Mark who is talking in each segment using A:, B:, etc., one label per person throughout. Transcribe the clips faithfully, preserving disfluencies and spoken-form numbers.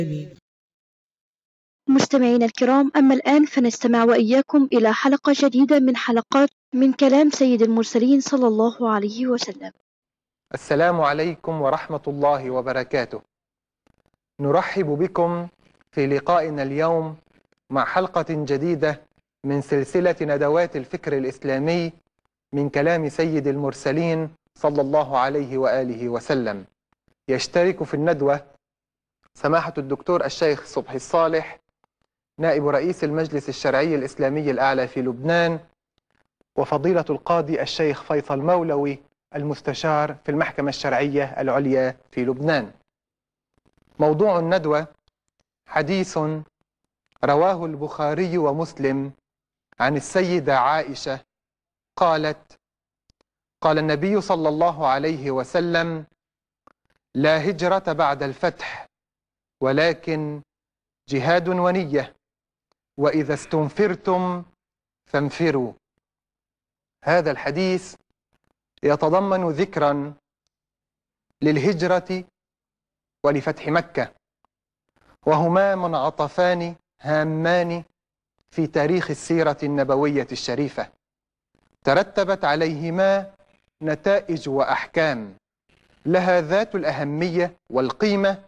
A: مستمعينا الكرام، أما الآن فنستمع وإياكم إلى حلقة جديدة من حلقات من كلام سيد المرسلين صلى الله عليه وسلم.
B: السلام عليكم ورحمة الله وبركاته. نرحب بكم في لقائنا اليوم مع حلقة جديدة من سلسلة ندوات الفكر الإسلامي من كلام سيد المرسلين صلى الله عليه وآله وسلم. يشترك في الندوة سماحة الدكتور الشيخ صبحي الصالح نائب رئيس المجلس الشرعي الإسلامي الأعلى في لبنان، وفضيلة القاضي الشيخ فيصل مولوي المستشار في المحكمة الشرعية العليا في لبنان. موضوع الندوة حديث رواه البخاري ومسلم عن السيدة عائشة قالت: قال النبي صلى الله عليه وسلم: لا هجرة بعد الفتح ولكن جهاد ونية، وإذا استنفرتم فانفروا. هذا الحديث يتضمن ذكرا للهجرة ولفتح مكة، وهما منعطفان هامان في تاريخ السيرة النبوية الشريفة، ترتبت عليهما نتائج وأحكام لها ذات الأهمية والقيمة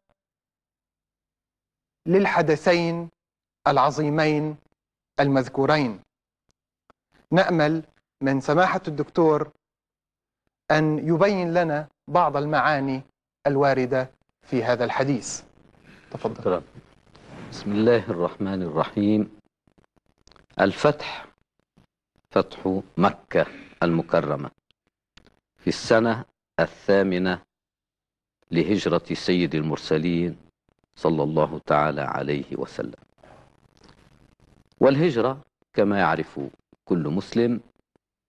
B: للحدثين العظيمين المذكورين. نأمل من سماحة الدكتور أن يبين لنا بعض المعاني الواردة في هذا الحديث. تفضل.
C: بسم الله الرحمن الرحيم. الفتح فتح مكة المكرمة في السنة الثامنة لهجرة سيد المرسلين صلى الله تعالى عليه وسلم. والهجرة كما يعرف كل مسلم